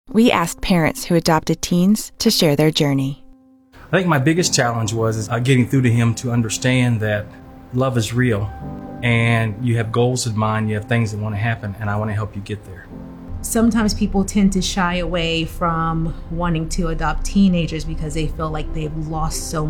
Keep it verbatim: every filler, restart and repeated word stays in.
We asked parents who adopted teens to share their journey. I think my biggest challenge was is, uh, getting through to him to understand that love is real and you have goals in mind, you have things that want to happen, and I want to help you get there. Sometimes people tend to shy away from wanting to adopt teenagers because they feel like they've lost so